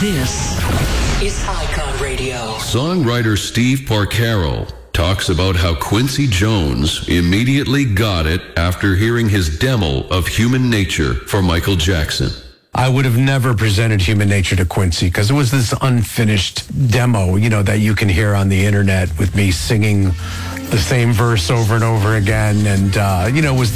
This is Icon Radio. Songwriter Steve Porcaro talks about how Quincy Jones immediately got it after hearing his demo of Human Nature for Michael Jackson. I would have never presented Human Nature to Quincy because it was this unfinished demo, that you can hear on the internet with me singing the same verse over and over again. And, it was